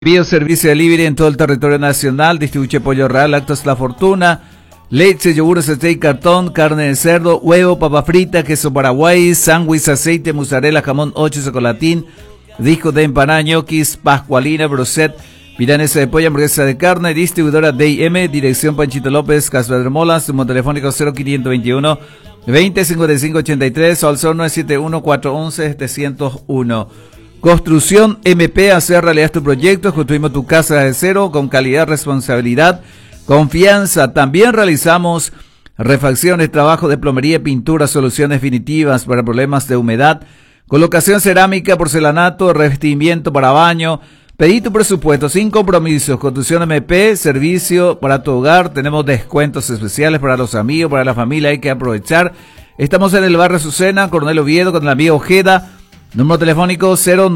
Envío servicio de delivery en todo el territorio nacional, distribuye pollo real, lácteos La Fortuna, leche, yogures, steak, cartón, carne de cerdo, huevo, papa frita, queso paraguay, sándwich, aceite, mozzarella, jamón 8, chocolatín, disco de empanada, ñoquis, pascualina, broset, milanesa de pollo, hamburguesa de carne, distribuidora D&M, dirección Panchito López, Caso de Molas, número telefónico 0521 205583 o al 0971 411 701. Construcción MP, hacer realidad tu proyecto, construimos tu casa de cero con calidad, responsabilidad, confianza. También realizamos refacciones, trabajo de plomería, pintura, soluciones definitivas para problemas de humedad, colocación cerámica, porcelanato, revestimiento para baño. Pedí tu presupuesto sin compromisos. Construcción MP, servicio para tu hogar. Tenemos descuentos especiales para los amigos, para la familia, hay que aprovechar. Estamos en el barrio Azucena, Coronel Oviedo, con la amiga Ojeda. Número telefónico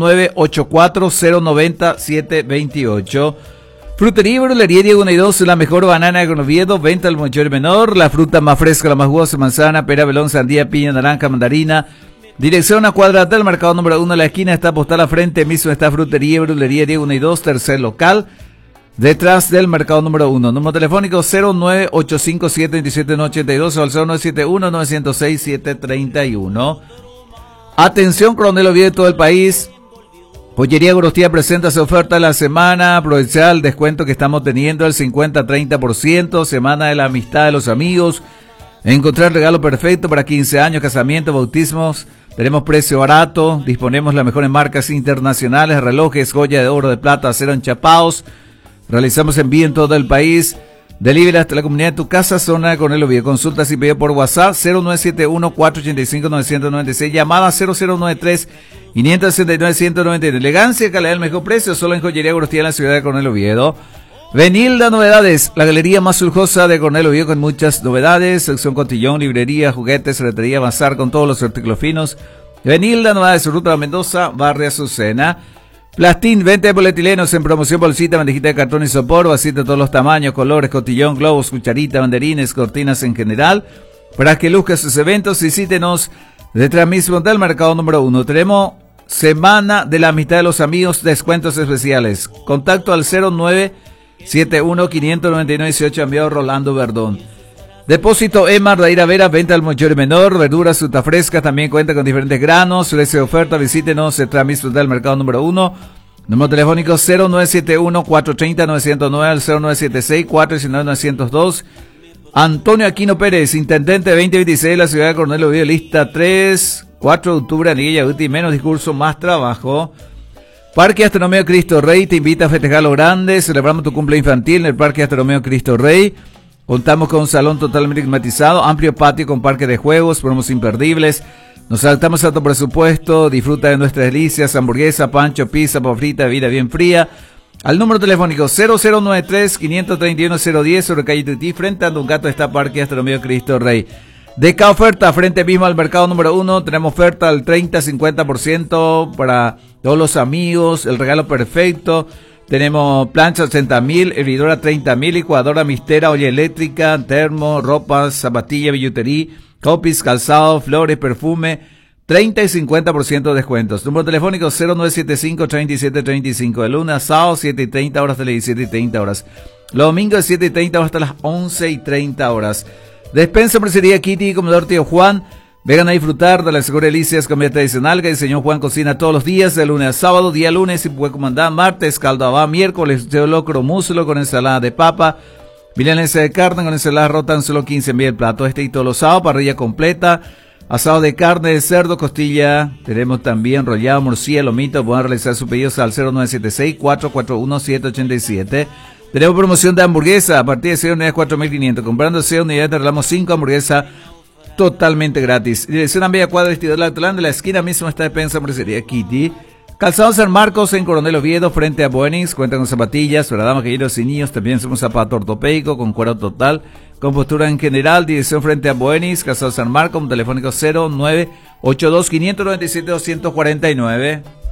0984-090-728. Frutería y verdulería Diego Neidós, la mejor banana con Oviedo, venta al mayor y menor, la fruta más fresca, la más jugosa, manzana, pera, melón, sandía, piña, naranja, mandarina. Dirección a Cuadrata, el mercado número 1 de la esquina, está postal a frente mismo, está Frutería y verdulería Diego Neidós, tercer local, detrás del mercado número 1. Número telefónico 0985-727-82 o al 0971-906-731. Atención, Coronel Oviedo de todo el país. Joyería Gorostía presenta su oferta de la semana. Aprovechar el descuento que estamos teniendo, el 50-30%. Semana de la amistad de los amigos. Encontrar el regalo perfecto para 15 años, casamientos, bautismos. Tenemos precio barato. Disponemos las mejores marcas internacionales, relojes, joya de oro, de plata, acero enchapados. Realizamos envío en todo el país. Delivery hasta la comunidad de tu casa, zona de Coronel Oviedo. Consultas y pedido por WhatsApp 0971-485-996. Llamada 0093-569-191. Elegancia, calidad, el mejor precio. Solo en Joyería Gorostía en la ciudad de Coronel Oviedo. Benilda Novedades, la galería más lujosa de Coronel Oviedo con muchas novedades. Sección cotillón, librería, juguetes, ferretería, bazar con todos los artículos finos. Benilda Novedades, Ruta de Mendoza, Barrio Azucena. Plastín, venta de polietilenos en promoción, bolsita, bandejita de cartón y sopor, vasito de todos los tamaños, colores, cotillón, globos, cucharita, banderines, cortinas en general. Para que luzca sus eventos, visítenos detrás mismo del mercado número 1. Tenemos Semana de la Amistad de los Amigos, descuentos especiales. Contacto al 0971-599-18, enviado Rolando Verdón. Depósito Emar, Daira Vera, venta al mayor y menor, verduras, fruta fresca, también cuenta con diferentes granos, precio de oferta, visítenos detrás mismo del mercado número 1, número telefónico 0971-430-909 al 0976-419-902, Antonio Aquino Pérez, intendente 2026 de la ciudad de Coronel Oviedo, lista 3, 4 de octubre, Aniguilla Uti, menos discurso, más trabajo. Parque Astronómico Cristo Rey te invita a festejar lo grande, celebramos tu cumple infantil en el Parque Astronómico Cristo Rey. Contamos con un salón totalmente climatizado, amplio patio con parque de juegos, promos imperdibles. Nos saltamos a tu presupuesto, disfruta de nuestras delicias, hamburguesa, pancho, pizza, papa frita, bebida bien fría. Al número telefónico 0093-531-010 sobre calle Tutí, frente a un gato está Parque Astronómico Cristo Rey. De cada oferta, frente mismo al mercado número 1, tenemos oferta al 30-50% para todos los amigos, el regalo perfecto. Tenemos plancha 80.000, hervidora 30.000, licuadora mistera, olla eléctrica, termo, ropa, zapatilla, billutería, copies, calzado, flores, perfume, 30 y 50% de descuentos. Número telefónico 0975-3735, de lunes a sábado 7:30 horas hasta las 17:30. Los domingos de 7:30 hasta las 11:30. Despensa Mercería Kitty, Comedor Tío Juan. Vengan a disfrutar de las mejores delicias, comida tradicional que el señor Juan cocina todos los días, de lunes a sábado, día lunes y puede comandar, martes, caldo abá, miércoles, locro, muslo con ensalada de papa, milanesa de carne con ensalada rota en solo 15 el plato, y todos los sábados, parrilla completa, asado de carne, de cerdo, costilla, tenemos también enrollado, morcilla, lomito, pueden realizar sus pedidos al 0976-441-787. Tenemos promoción de hamburguesa, a partir de 6 unidades 4.500, comprando 6 unidades te regalamos 5 hamburguesas totalmente gratis. Dirección a media cuadra, vestidor de la de la esquina mismo está Despensa Mercería Kitty. Calzado San Marcos en Coronel Oviedo, frente a Buenix, cuentan con zapatillas para damas, caballeros y niños. También somos zapato ortopédico con cuero total, con postura en general. Dirección frente a Buenix, Calzado San Marcos, un telefónico 0982-597-249.